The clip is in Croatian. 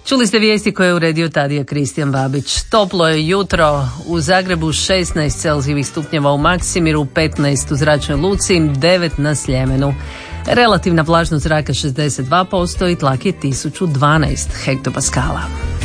Čuli ste vijesti koje je uredio Tadija Kristijan Babić. Toplo je jutro, u Zagrebu 16 celzijevih stupnjeva, u Maksimiru 15 u Zračnoj luci, 9 na Sljemenu. Relativna vlažnost zraka 62% i tlak je 1012 hektopaskala.